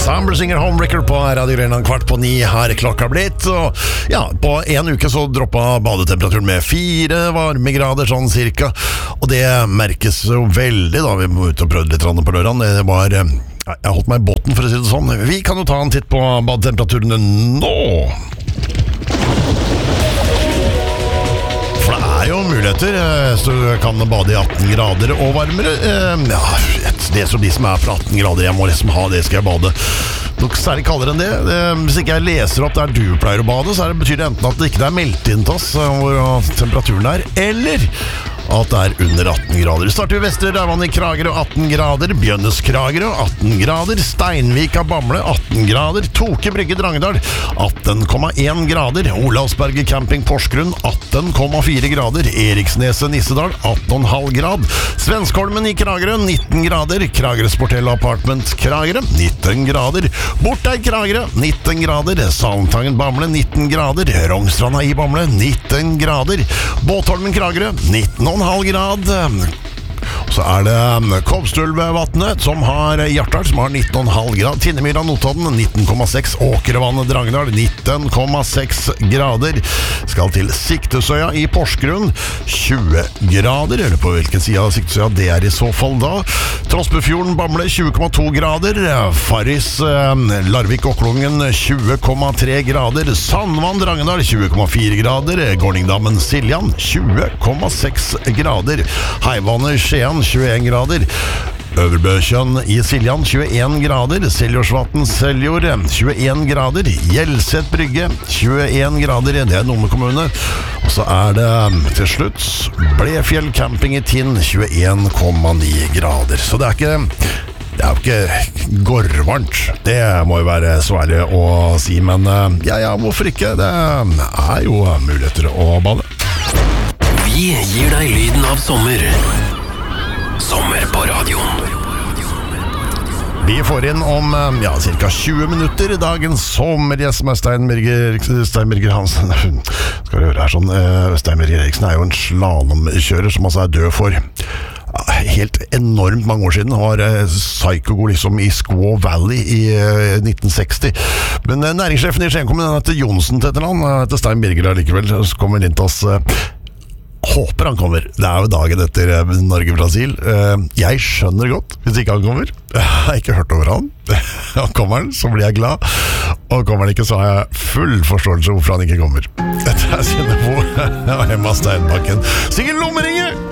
Sambersinger Homewrecker på Radio Grenland 8:15 har klokka blitt. Og ja, på en uke så droppet badetemperaturen med 4 varmegrader sånn cirka. Og det merkes jo veldig da vi må ut og prøve litt på lørdagen. Det var, jeg holdt meg i båten for å si det sånn. Vi kan jo ta en titt på badetemperaturene nå. For det er jo muligheter, så du kan bade i 18 grader og varmere. Ja, det er så de som er fra 18 grader, jeg må liksom ha det, skal jeg bade nok særlig kaldere enn det. Hvis ikke jeg leser opp der du pleier å bade, så betyr det enten at det ikke er meldt inn til oss hvor temperaturen er, eller at det er under 18 grader. Det starter i Vestre Rauvann i Kragerø 18 grader, Bjønnes Kragerø 18 grader, Steinvika Bamble 18 grader, Toke Brygge Drangedal 18,1 grader, Olavsberget Camping Porsgrunn 18,4 grader, Eriksneset Nissedal 18,5 grad, Svenskholmen i Kragerø 19 grader, Kragerø Sportel Apartment Kragerø 19 grader, Borteid Kragerø 19 grader, Salentangen Bamble 19 grader, Rongstranda i Bamble 19 grader, Båtholmen Kragerø 19,5 grad. Så er det Kopstulvevatnet som har Hjartdal som har 19,5 grad, Tinnemyra Notodden 19,6, Åkervannet Drangedal 19,6 grader, skal til Siktesøya i Porsgrunn 20 grader, eller på hvilken side av Siktesøya det er i så fall da. Trosbefjorden Bamble 20,2 grader, Farris Larvik Åklungen 20,3 grader, Sandvann Drangedal 20,4 grader, Gårdingdammen Siljan 20,6 grader, Heivannet Skien 21 grader, Øverbøkjønn i Siljan 21 grader, Seljordsvatn Seljord 21 grader, Gjelset Brygge 21 grader, det er Nome kommune. Og så er det til slutt Blefjell Camping i Tinn 21,9 grader. Så det er jo ikke gårdvarmt, det må jo være så ærlig å si, men ja, hvorfor ikke? Det er jo muligheter å bade. Vi gir deg lyden av sommer. Sommer på radioen. Vi får inn om cirka 20 minutter dagens sommergjest med Steinberger Hansen. Skal du høre her sånn, Steinberger Eriksen er jo en slalomkjører som altså er død for helt enormt mange år siden. Han var psykogod liksom i Squaw Valley i 1960. Men næringssjefen i Skien kommune heter Jonsen til etternavn, han heter Steinberger allikevel, så kommer inn til oss. Håper han kommer. Det er jo dagen etter Norge-Brasil. Jeg skjønner godt hvis ikke han kommer. Jeg har ikke hørt over han. Og kommer han, så blir jeg glad. Og kommer han ikke, så har jeg full forståelse hvorfor han ikke kommer. Dette er Sinnebo og Emma Steinbakken. Sikkert lommeringe!